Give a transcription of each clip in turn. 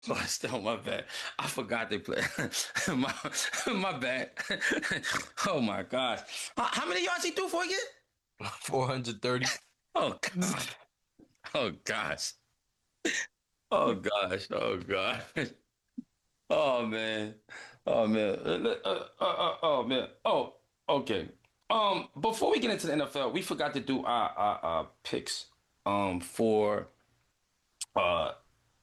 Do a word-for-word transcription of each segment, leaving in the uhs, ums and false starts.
Oh, still, my bad. I forgot they play. my, my bad. Oh my gosh. How, how many yards he threw for again? four hundred thirty. Oh God. Oh gosh. Oh gosh. Oh gosh. Oh man. Oh man. Uh, uh, uh, uh, oh man. Oh, okay. Um, before we get into the N F L, we forgot to do our, our, our picks um for uh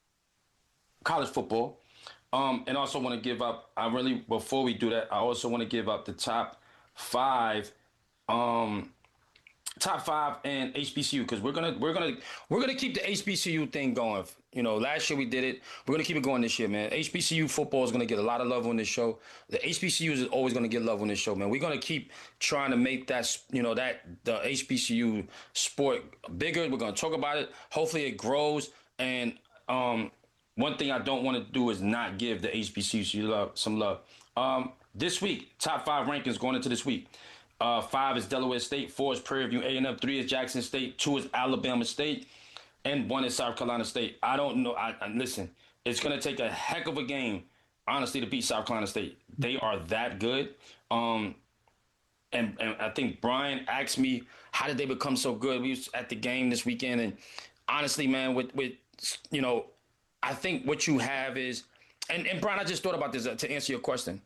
college football. Um, and also want to give up. I really before we do that, I also want to give up the top five, um, top five and H B C U because we're gonna we're gonna we're gonna keep the H B C U thing going. You know, last year we did it. We're gonna keep it going this year, man. H B C U football is gonna get a lot of love on this show. The H B C U is always gonna get love on this show, man. We're gonna keep trying to make that you know that the H B C U sport bigger. We're gonna talk about it. Hopefully, it grows and um one thing I don't want to do is not give the H B C U love, some love. Um, this week, top five rankings going into this week. Uh, five is Delaware State, four is Prairie View A and M, three is Jackson State, two is Alabama State, and one is South Carolina State. I don't know. I, I listen. It's gonna take a heck of a game, honestly, to beat South Carolina State. They are that good. Um, and, and I think Brian asked me how did they become so good. We was at the game this weekend, and honestly, man, with with you know, I think what you have is, and and Brian, I just thought about this uh, to answer your question.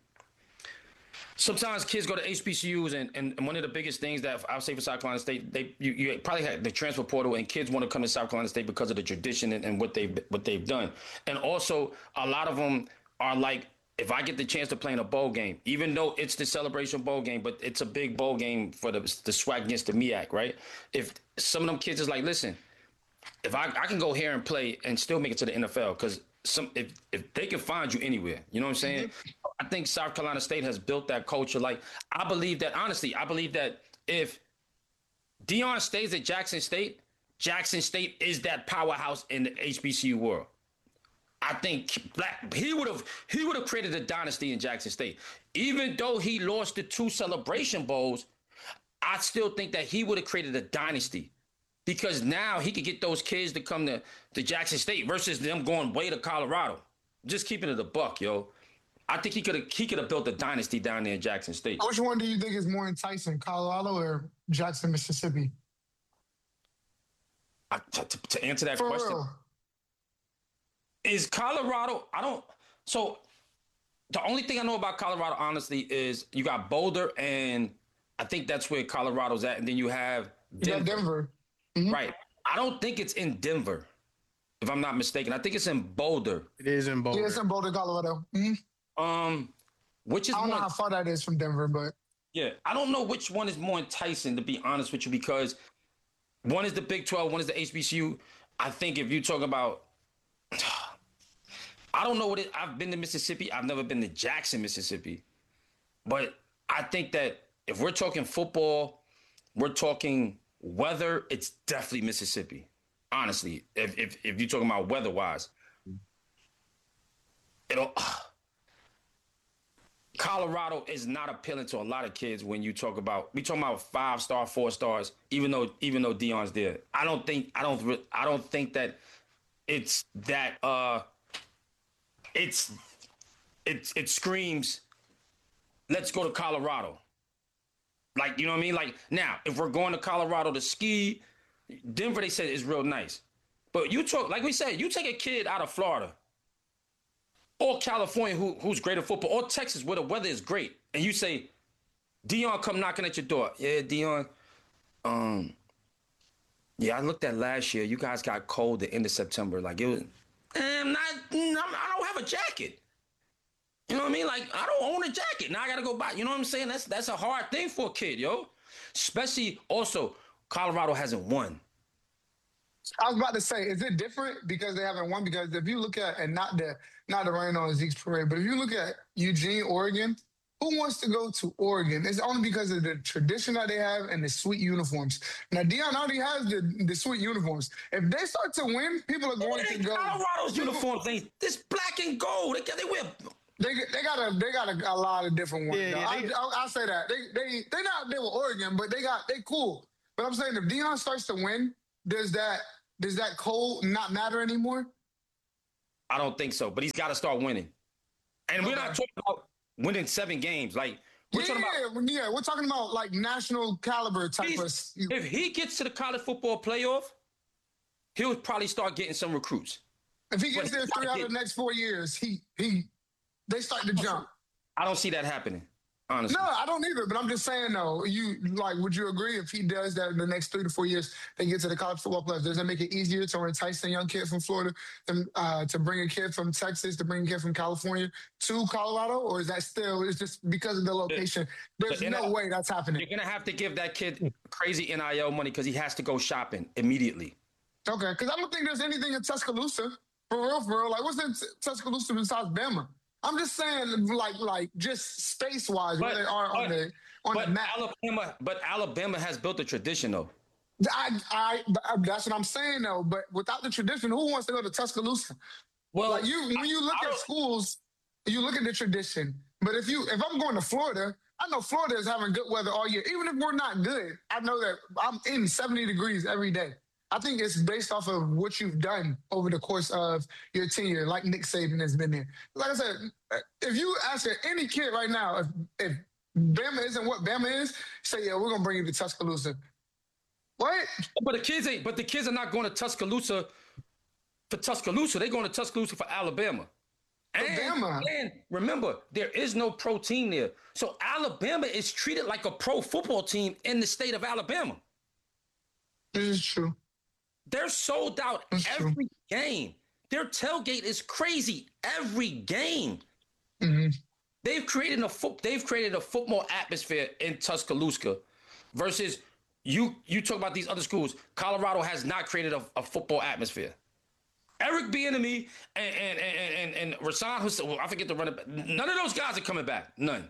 Sometimes kids go to H B C Us, and, and, and one of the biggest things that I'll say for South Carolina State, they you, you probably had the transfer portal, and kids want to come to South Carolina State because of the tradition and, and what they what they've done, and also a lot of them are like, if I get the chance to play in a bowl game, even though it's the Celebration Bowl game, but it's a big bowl game for the the SWAC against the MEAC, right? If some of them kids is like, listen, if I, I can go here and play and still make it to the N F L because some if if they can find you anywhere, you know what I'm saying? I think South Carolina State has built that culture. Like I believe that honestly, I believe that if Dion stays at Jackson State, Jackson State is that powerhouse in the H B C U world. I think Black he would have he would have created a dynasty in Jackson State. Even though he lost the two celebration bowls, I still think that he would have created a dynasty because now he could get those kids to come to, to Jackson State versus them going way to Colorado. Just keeping it a buck, yo. I think he could have he could have built a dynasty down there in Jackson State. Which one do you think is more enticing, Colorado or Jackson, Mississippi? I, to, to answer that For question, real. is Colorado? I don't. So the only thing I know about Colorado, honestly, is you got Boulder, and I think that's where Colorado's at, and then you have You got Denver, Denver. Mhm. right? I don't think it's in Denver, if I'm not mistaken. I think it's in Boulder. It is in Yeah, it's Boulder. in Boulder, Colorado. Mhm. Um, which is I don't know more? how far that is from Denver, but Yeah, I don't know which one is more enticing, to be honest with you, because one is the Big twelve, one is the H B C U. I think if you talk about, I don't know what it. I've been to Mississippi. I've never been to Jackson, Mississippi, but I think that if we're talking football, we're talking weather. It's definitely Mississippi. Honestly, if if, if you're talking about weather wise, it'll. Colorado is not appealing to a lot of kids when you talk about we talking about five star, four stars. Even though even though Dion's there, I don't think I don't re- I don't think that it's that uh it's it's it screams let's go to Colorado. Like you know what I mean? Like now, if we're going to Colorado to ski, Denver they said is real nice. But you talk like we said, you take a kid out of Florida or California who, who's great at football, or Texas where the weather is great, and you say, Dion come knocking at your door. Yeah, Dion. Um, yeah, I looked at last year. You guys got cold the end of September. Like it was, eh, I'm not, I'm, I don't have a jacket. You know what I mean? Like I don't own a jacket. Now I gotta go buy. You know what I'm saying? That's that's a hard thing for a kid, yo. Especially also, Colorado hasn't won. I was about to say, is it different because they haven't won? Because if you look at and not the not the rain on Zeke's parade, but if you look at Eugene, Oregon, who wants to go to Oregon? It's only because of the tradition that they have and the sweet uniforms. Now Dion already has the, the sweet uniforms. If they start to win, people are going to go. Colorado's People, uniform thing. This black and gold. They, they wear. they they got a they got a, a lot of different ones. Yeah, Though. yeah, I, they, I I say that they they they not they were Oregon, but they got they cool. But I'm saying if Dion starts to win, does that does that cold not matter anymore? I don't think so. But he's got to start winning. And we're Okay. not talking about winning seven games. Like we're Yeah, talking about yeah, we're talking about like national caliber type of. he's- if he gets to the college football playoff, he'll probably start getting some recruits. If he But gets there he's three gotta out of the get- next four years, he he they start to jump. I don't see that happening, honestly. No, I don't either. But I'm just saying though, you like, would you agree if he does that in the next three to four years, they get to the college football playoffs? Does that make it easier to entice a young kid from Florida, to, uh, to bring a kid from Texas, to bring a kid from California to Colorado, or is that still? It's just because of the location. There's the no N I L way that's happening. You're gonna have to give that kid crazy N I L money because he has to go shopping immediately. Okay, because I don't think there's anything in Tuscaloosa for real, for real. Like, what's in T- Tuscaloosa besides Bama? I'm just saying, like, like just space wise, where But- they are on but- the on the But map. Alabama, but Alabama has built a tradition though. I, I, that's what I'm saying though. But without the tradition, who wants to go to Tuscaloosa? Well, Like you, when you look I at don't- schools, you look at the tradition. But if you, if I'm going to Florida, I know Florida is having good weather all year. Even if we're not good, I know that I'm in seventy degrees every day. I think it's based off of what you've done over the course of your tenure, like Nick Saban has been there. Like I said, if you ask any kid right now, if, if Bama isn't what Bama is, say, yeah, we're going to bring you to Tuscaloosa. What? But the kids ain't. But the kids are not going to Tuscaloosa for Tuscaloosa. They're going to Tuscaloosa for Alabama. And, Bama. and remember, there is no pro team there. So Alabama is treated like a pro football team in the state of Alabama. This is true. They're sold out That's true. every game. Their tailgate is crazy every game. hmm They've created a foot. They've created a football atmosphere in Tuscaloosa, versus you. You talk about these other schools. Colorado has not created a, a football atmosphere. Eric Bieniemy and and and and, and Rasan Hussein. Well, I forget the running back. None of those guys are coming back. None.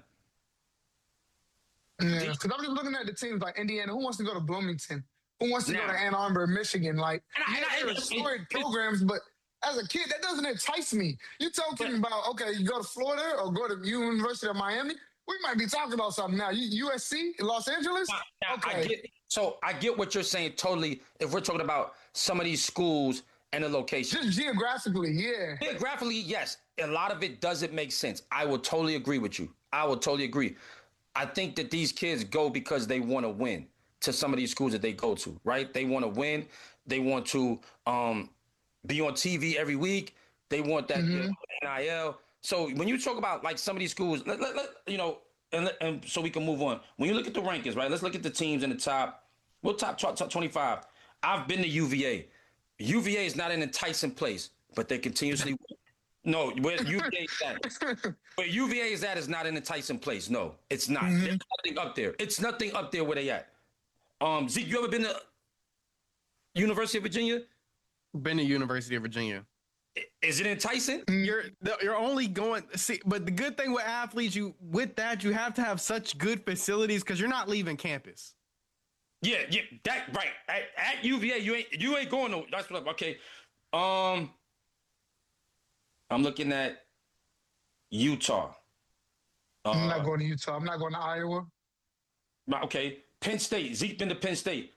Yeah, because I'm just looking at the teams like Indiana. Who wants to go to Bloomington? Who wants to go Nah. to Ann Arbor, Michigan? Like, And I- yeah, and I- they're and- historic and- programs, but as a kid, that doesn't entice me. You tell kids about, okay, you go to Florida or go to University of Miami, we might be talking about something now. You, U S C, Los Angeles? Now, now, I Okay. get. So I get what you're saying totally. If we're talking about some of these schools and the location. Just geographically, yeah. Geographically, yes, a lot of it doesn't make sense. I will totally agree with you. I will totally agree. I think that these kids go because they want to win to some of these schools that they go to, right? They want to win. They want to um, be on T V every week. They want that you know, N I L. So when you talk about like some of these schools, let, let, let, you know, and, let- and so we can move on. When you look at the rankings, right? Let's look at the teams in the top. We'll top, top, top twenty-five. I've been to U V A. U V A is not an enticing place, but they continuously. No, where U V A is at, where U V A is at is not an enticing place. No, it's not. There's nothing up there. It's nothing up there where they at. Um, Zeke, you ever been to University of Virginia? Been to University of Virginia. I- Is it enticing? You're you're only going see, but the good thing with athletes, you with that you have to have such good facilities because you're not leaving campus. Yeah, yeah, that right. At, at U V A, you ain't you ain't going to. That's what. Okay. Um, I'm looking at Utah. I'm Uh, not going to Utah. I'm not going to Iowa. Okay, Penn State. Zeke been to Penn State.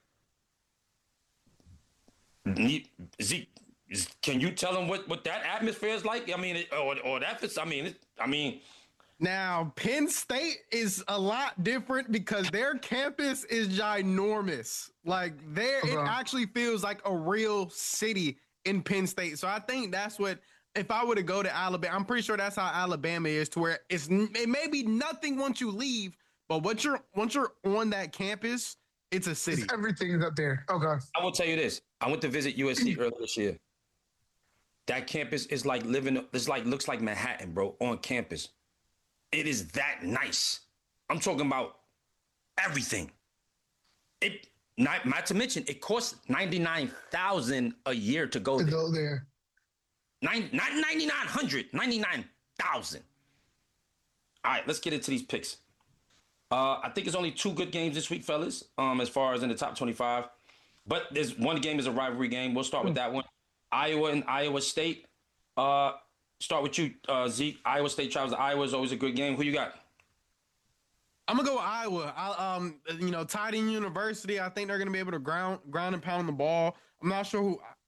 Ne- Zeke, can you tell him what, what that atmosphere is like? I mean, it, or or that. fits- I mean, it, I mean, Now, Penn State is a lot different because their campus is ginormous. Like there, it Okay. actually feels like a real city in Penn State. So I think that's what. If I were to go to Alabama, I'm pretty sure that's how Alabama is, to where it's it may be nothing once you leave, but once you're once you're on that campus, it's a city. Everything's up there. Okay. I will tell you this. I went to visit U S C earlier this year. That campus is like living. It's like looks like Manhattan, bro, on campus. It is that nice. I'm talking about everything. It not not to mention it costs ninety nine thousand a year to go To there. go there. Nine, not ninety nine hundred, ninety nine thousand. All right, let's get into these picks. Uh, I think it's only two good games this week, fellas. Um, as far as in the top twenty five, but there's one game is a rivalry game. We'll start with that one. Iowa and Iowa State. Uh, start with you, uh, Zeke. Iowa State travels to Iowa is always a good game. Who you got? I'm gonna go with Iowa. I, um, you know, Titan University. I think they're gonna be able to ground, ground and pound the ball. I'm not sure who.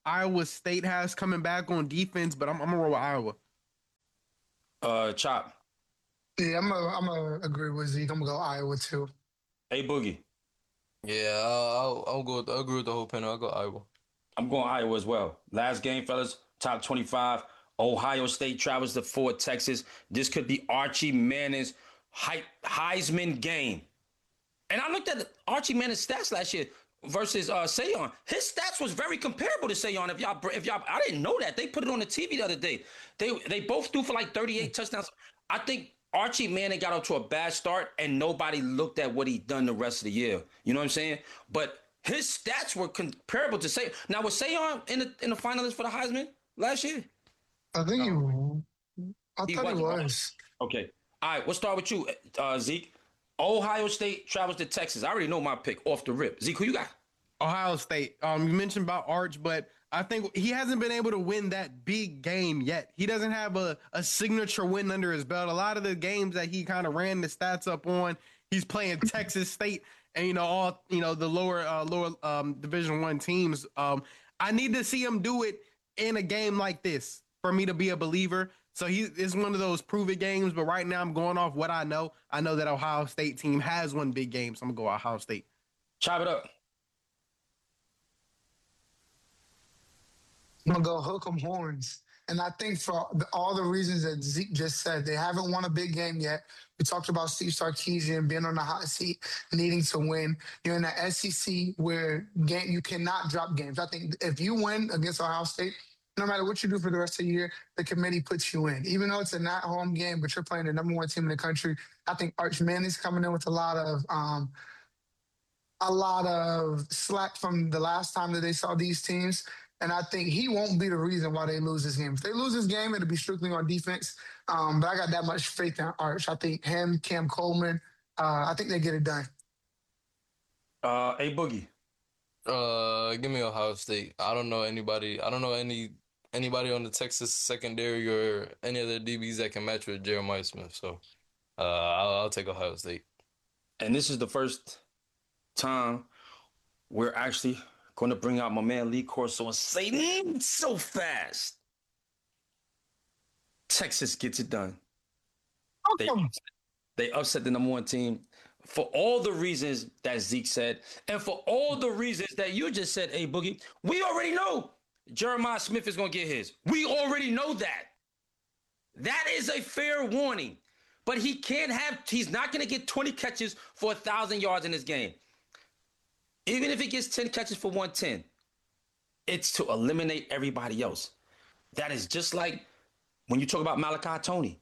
Iowa State has coming back on defense, but I'm, I'm gonna roll with Iowa. Uh, Chop. Yeah, I'm gonna I'm gonna agree with Zeke. I'm gonna go Iowa too. A Boogie. Yeah, I'll, I'll, I'll go. With, I'll agree with the whole panel. I'll go Iowa. I'm going Iowa as well. Last game, fellas, top twenty-five. Ohio State travels to Fort Texas. This could be Archie Manning's Heisman game. And I looked at Archie Manning's stats last year versus uh, Sayon. His stats was very comparable to Sayon. If y'all, if y'all, I didn't know that. They put it on the T V the other day. They they both threw for like thirty-eight touchdowns. I think Archie Manning got off to a bad start, and nobody looked at what he done the rest of the year. You know what I'm saying? But his stats were comparable to Sayon. Now, was Sayon in the in the finalists for the Heisman last year? I think you. I He thought he wasn't. was. Okay. All right, we'll start with you, uh, Zeke. Ohio State travels to Texas. I already know my pick off the rip. Zeke, who you got? Ohio State. Um, you mentioned about Arch, but I think he hasn't been able to win that big game yet. He doesn't have a, a signature win under his belt. A lot of the games that he kind of ran the stats up on, he's playing Texas State and you know all you know the lower uh, lower um, Division One teams. Um, I need to see him do it in a game like this for me to be a believer. So he is one of those prove it games. But right now, I'm going off what I know. I know that Ohio State team has won big games. So I'm gonna go Ohio State. Chop it up. I'm gonna go hook 'em horns. And I think for the, all the reasons that Zeke just said, they haven't won a big game yet. We talked about Steve Sarkisian being on the hot seat, needing to win. You're in the S E C where game, you cannot drop games. I think if you win against Ohio State, no matter what you do for the rest of the year, the committee puts you in. Even though it's a not home game, but you're playing the number one team in the country, I think Arch Manning's coming in with a lot of um, a lot of slack from the last time that they saw these teams. And I think he won't be the reason why they lose this game. If they lose this game, it'll be strictly on defense. Um, but I got that much faith in Arch. I think him, Cam Coleman, uh, I think they get it done. Uh, A Boogie. Uh, give me Ohio State. I don't know anybody. I don't know any anybody on the Texas secondary or any other D Bs that can match with Jeremiah Smith. So, uh, I'll, I'll take Ohio State. And this is the first time we're actually going to bring out my man Lee Corso and say mm, so fast. Texas gets it done. They, they upset the number one team for all the reasons that Zeke said, and for all the reasons that you just said, hey, Boogie. We already know Jeremiah Smith is going to get his. We already know that. That is a fair warning. But he can't have, he's not going to get twenty catches for one thousand yards in this game. Even if he gets ten catches for one ten, it's to eliminate everybody else. That is just like when you talk about Malachi Tony.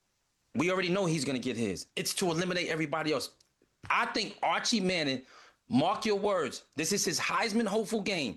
We already know he's going to get his. It's to eliminate everybody else. I think Archie Manning, mark your words, this is his Heisman hopeful game.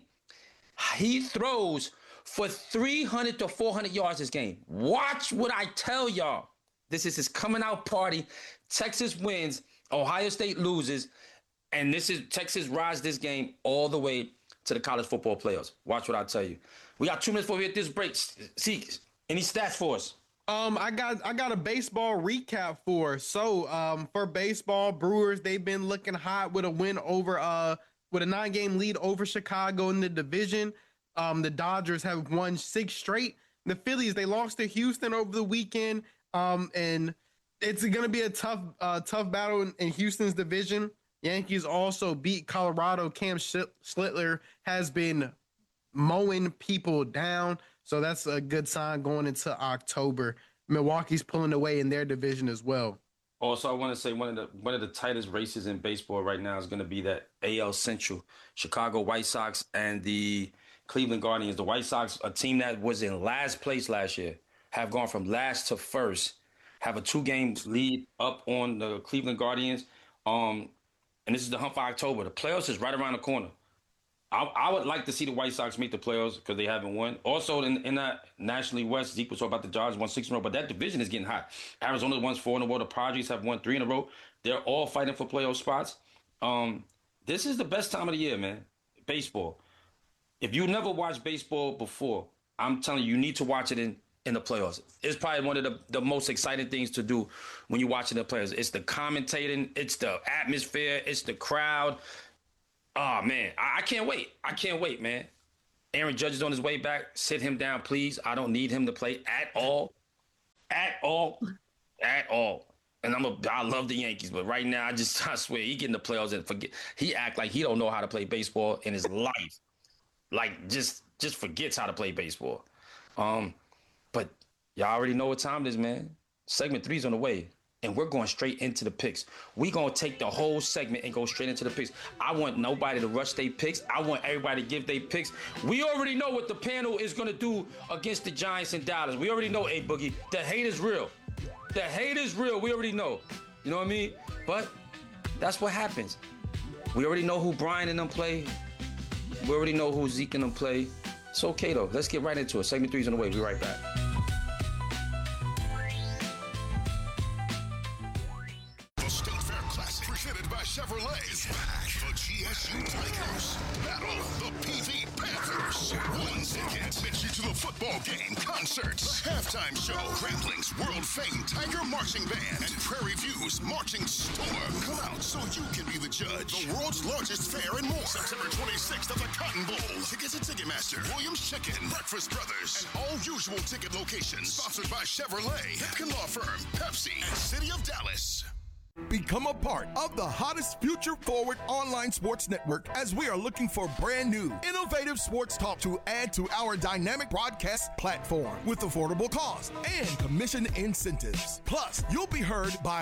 He throws for three hundred to four hundred yards this game. Watch what I tell y'all. This is his coming out party. Texas wins. Ohio State loses. And this is Texas rides this game all the way to the college football playoffs. Watch what I tell you. We got two minutes before we hit this break. See, any stats for us? Um, I got I got a baseball recap for. So, um, for baseball, Brewers, they've been looking hot with a win over uh with a nine-game lead over Chicago in the division. Um, the Dodgers have won six straight. The Phillies, they lost to Houston over the weekend. Um, and it's gonna be a tough uh tough battle in, in Houston's division. Yankees also beat Colorado. Cam Schlittler has been mowing people down. So that's a good sign going into October. Milwaukee's pulling away in their division as well. Also, I want to say one of the one of the tightest races in baseball right now is going to be that A L Central. Chicago White Sox and the Cleveland Guardians. The White Sox, a team that was in last place last year, have gone from last to first, have a two-game lead up on the Cleveland Guardians. Um, and this is the hunt for October. The playoffs is right around the corner. I, I would like to see the White Sox make the playoffs because they haven't won. Also, in, in that Nationally West, Zeke was talking about the Dodgers won six in a row, but that division is getting hot. Arizona won four in a row. The Padres have won three in a row. They're all fighting for playoff spots. Um, this is the best time of the year, man. Baseball. If you never watched baseball before, I'm telling you, you need to watch it in, in the playoffs. It's probably one of the, the most exciting things to do when you're watching the playoffs. It's the commentating. It's the atmosphere. It's the crowd. Oh, man, I, I can't wait. I can't wait, man. Aaron Judge is on his way back. Sit him down, please. I don't need him to play at all. At all. At all. And I'm a, I love the Yankees, but right now, I just, I swear, he get in the playoffs and forget. He act like he don't know how to play baseball in his life. Like, just, just forgets how to play baseball. Um, but y'all already know what time it is, man. Segment three's on the way, and we're going straight into the picks. We gonna take the whole segment and go straight into the picks. I want nobody to rush their picks. I want everybody to give their picks. We already know what the panel is gonna do against the Giants and Dallas. We already know, A Boogie, the hate is real. The hate is real. We already know. You know what I mean? But that's what happens. We already know who Brian and them play. We already know who Zeke and them play. It's okay, though. Let's get right into it. Segment three's on the way. We'll be right back. The State Fair Classic, presented by Chevrolet, is back. The G S U Tigers battle the P V Panthers. One ticket gets you to the football game, concerts, the halftime show, Grambling's world-famed Tiger Marching Band, and Prairie View's Marching Storm. Come out so you can be the judge. The world's largest fair and more. September twenty-sixth at the Cotton Bowl. Tickets at Ticketmaster, Williams Chicken, Breakfast Brothers, and all usual ticket locations. Sponsored by Chevrolet, Hipkin Law Firm, Pepsi, and City of Dallas. Become a part of the hottest future forward online sports network as we are looking for brand new, innovative sports talk to add to our dynamic broadcast platform with affordable costs and commission incentives. Plus, you'll be heard by